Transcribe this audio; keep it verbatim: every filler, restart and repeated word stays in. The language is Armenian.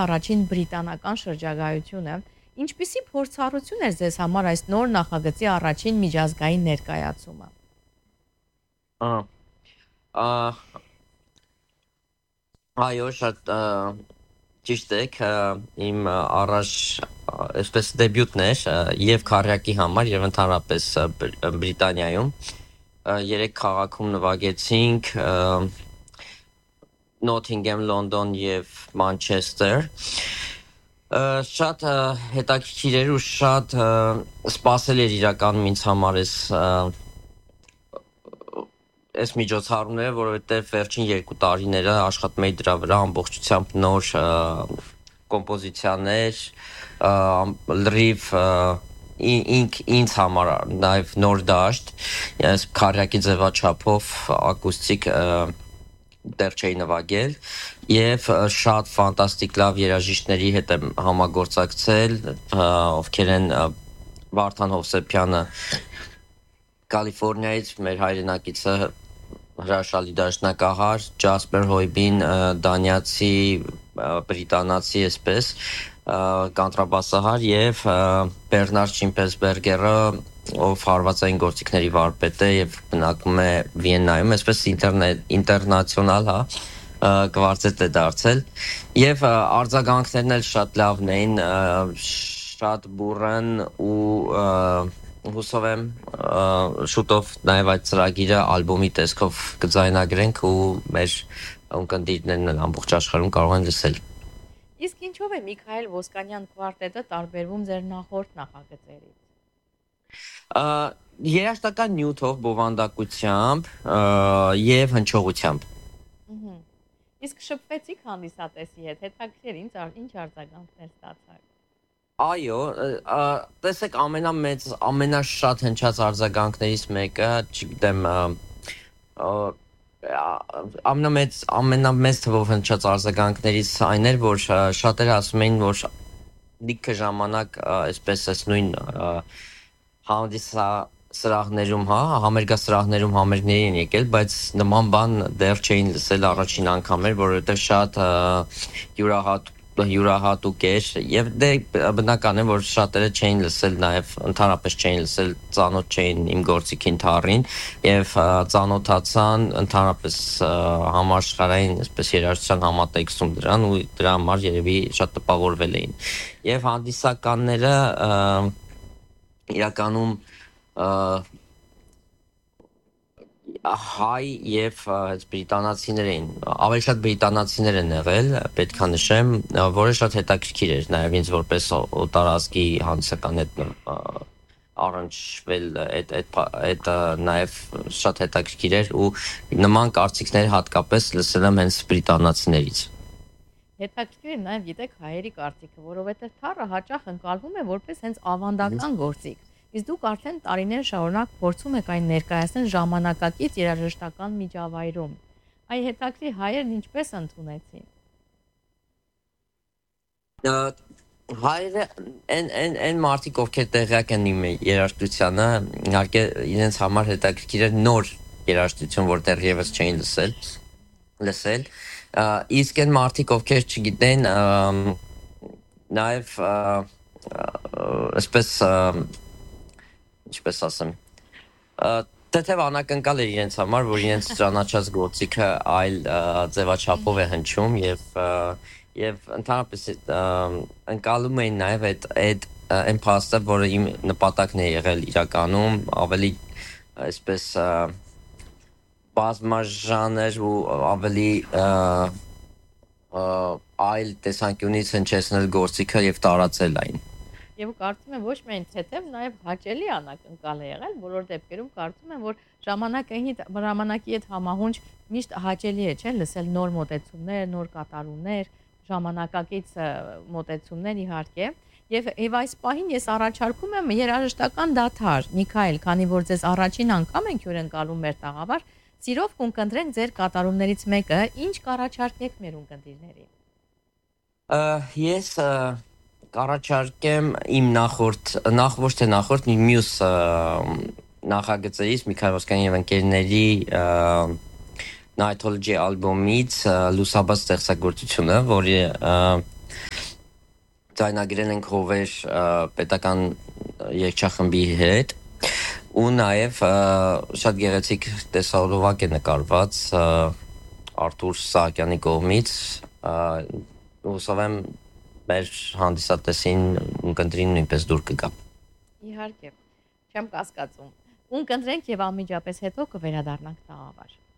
առաջին բրիտանական շրջագայությունը, ինչպիսի փորձառություն էր ձեզ համար այս նոր նախագծի առաջին միջազգային ներկայացումը։ Ահա։ Այո, շատ ճիշտ եք, իմ առաջ այսպես դեբյուտն էր եւ քարյակի համար եւ ընդհանրապես Բրիտանիայում երեք քաղաքում նվագեցինք Նոթինգեմ, Լոնդոն եւ Մանչեսթեր։ Շատ հետաքրքիր էր ու շատ սպասել էր իրականում ինձ համար էս այս միջոցառումները, որովհետև վերջին երկու տարիները աշխատում էի դրա վրա ամբողջությամբ նոր կոմպոզիցիաներ, լրիվ ինք ինձ համար նաև նոր դաշտ, ես քարյակի ձևաչափով ակուստիկ դեռ չէի նվագել եւ շատ ֆանտաստիկ լավ երաժիշտների հետ եմ համագործակցել, ովքեր են Վարդան Հովսեփյանը Կալիֆոռնիայից, մեր հայրենակիցը հրաշալի դաշնակահար, Ջասպեր Հոյբին, դանիացի, բրիտանացի այսպես, կանտրաբասահար եւ Բերնարդ Շիմպելսբերգերը, ով հարվածային գործիքների վարպետ է եւ բնակվում է Վիեննայում, այսպես ինտերնացիոնալ, հա, կվարտետ է դարձել եւ արձագանքներն էլ շատ լավն էին, շատ բուրըն ու հուսով եմ շուտով նաև այդ ծրագիրը ալբոմի տեսքով կձայնագրենք ու մեր ունկնդիրներն ամբողջ աշխարհում կարող են լսել։ Իսկ ինչով է Միքայել Ոսկանյան կվարտետը տարբերվում ձեր նախորդ նախագծերից։ Երաժշտական նյութով, բովանդակությամբ եւ հնչողությամբ։ Իսկ շփվեցիք հանդիսատեսի հետ, հետաքրքիր ինչ ինչ արձագանքներ ստացաք։ Այո, տեսեք ամենամեծ, ամենաշատ հնչած արձագանքներից մեկը, չգիտեմ, ամենամեծ, ամենամեծ թվով հնչած արձագանքներից այն էր, որ շատերը ասում էին, որ լիքը ժամանակ այսպես այս նույն հանդիսասրահներում, հա, համերգասրահներում համերգների են եկել, բայց նման բան դեռ չէին լսել առաջին անգամ էր, որովհետև շատ յուրահատուկ յուրահատուկ էր եւ դե բնական է որ շատերը չէին լսել նաեւ ընդհանրապես չէին լսել ծանոթ չէին իմ գործիքին թառին եւ ծանոթացան ընդհանրապես համաշխարհային այսպես երաժշտության համատեքստում դրան ու դրա համար երևի շատ տպավորվել էին եւ հանդիսականները իրականում հայ եւ բրիտանացիներ էին, ավելի շատ բրիտանացիներ են եղել, պետք է նշեմ, որը շատ հետաքրքիր էր, նաեւ ինձ որպես օտարազգի հանդիսական հետ առնչվել այդ այդ նաեւ շատ հետաքրքիր էր ու նման կարծիքներ հատկապես լսել եմ հենց բրիտանացիներից։ Հետաքրքիր է նաեւ գիտեք հայերի կարծիքը, որովհետեւ թառը հաճախ ընկալվում է որպես հենց ավանդական գործիք։ Իսկ դուք արդեն տարիներ շարունակ փորձում եք այն ներկայացնել ժամանակակից երաժշտական միջավայրում։ Այ հետաքրքիր հայերն ինչպես ընդունեցին։ Հայերը են են են մարդիկ ովքեր տեղյակ են իմ երաժշտությանը, իհարկե իրենց համար հետաքրքիր է նոր երաժշտություն, որ դեռևս չէին լսել, լսել։ Իսկ այն մարդիկ ովքեր չգիտեն, նաև այսպես ինչպես ասեմ, թեթև անակնկալ է իրենց համար, որ իրենց ճանաչած գործիքը այլ ձևաչափով է հնչում եւ եւ ընդհանրապես ընկալում էին նաեւ այդ այդ այն փաստը, որը իմ նպատակն է եղել իրականում, ավելի այսպես բազմաժանր ու ավելի այլ տեսանկյունից հնչեցնել գործիքը եւ տարածել այն։ Եվ կարծում եմ ոչ միայն թեթև, նաև հաճելի անակնկալ է եղել, բոլոր դեպքերում կարծում եմ, որ ժամանակի ժամանակի հետ համահունչ միշտ հաճելի է, չէ՞, լսել նոր մոտեցումներ, նոր կատարումներ, ժամանակակից մոտեցումներ իհարկե։ Եվ եւ այս պահին ես առաջարկում եմ երաժշտական դաթար, Միքայել, քանի որ ձեզ առաջին անգամ ենք հյուրընկալում մեր տաղավար, սիրով կընտրենք ձեր կատարումներից մեկը, ինչ կառաջարկեք մեր ունկնդիրներին։ Ես կառաջարկեմ իմ նախորդ, նախ ոչ թե նախորդ, մյուս նախագծերից Միքայել Ոսկանյան եւ ընկերների Nightology ալբոմից լուսաբաց ստեղծագործությունը, որի ձայնագրել ենք հովեր պետական երգչախմբի հետ ու նաև շատ գեղեցիկ տեսահոլովակ է նկարված Արթուր Սահակյանի կողմից հուսով եմ մեր հանդիսատեսին ունկնդրին նույնպես դուր կգա։ Իհարկե, չեմ կասկածում։ Ունկնդրենք եւ անմիջապես հետո կվերադառնանք տաղավար։